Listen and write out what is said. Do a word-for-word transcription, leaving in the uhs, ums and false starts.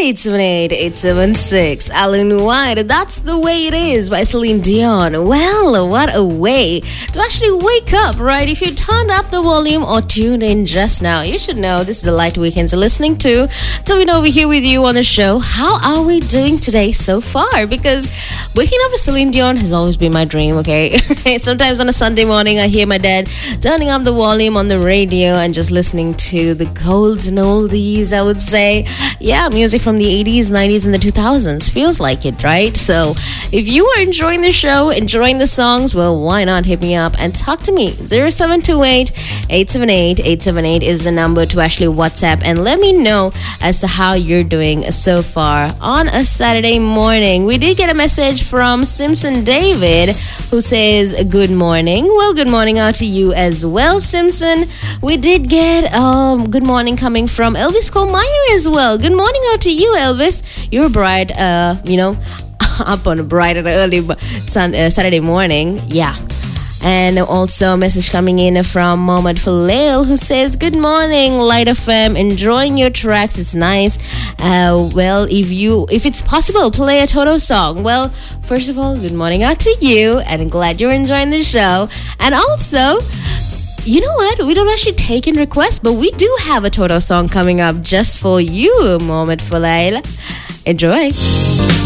eight seven eight, eight seven six. Alan White, That's the Way It Is by Celine Dion. Well, what a way to actually wake up, right? If you turned up the volume or tuned in just now, you should know this is the Light Weekends you're listening to. So we know we're here with you on the show. How are we doing today so far? Because waking up to Celine Dion has always been my dream, okay? Sometimes on a Sunday morning, I hear my dad turning up the volume on the radio and just listening to the golden oldies, I would say. Yeah, music from the eighties, nineties, and the two thousands. Feels like it, right? So if you are enjoying the show, enjoying the songs, well, why not hit me up and talk to me? zero seven two eight, eight seven eight, eight seven eight is the number to actually WhatsApp and let me know as to how you're doing so far on a Saturday morning. We did get a message from Simpson David who says, good morning. Well, good morning out to you as well, Simpson. We did get um good morning coming from Elvis Colmeyer as well. Good morning out to you, Elvis. You're bright, uh, you know, up on a bright and early sun, uh, Saturday morning. Yeah. And also a message coming in from Mohamed Falail who says, good morning, Light F M. Enjoying your tracks. It's nice. Uh, well, if you, if it's possible, play a Toto song. Well, first of all, good morning out to you. And I'm glad you're enjoying the show. And also, you know what? We don't actually take in requests, but we do have a Toto song coming up just for you, Mohamed Falail. Enjoy.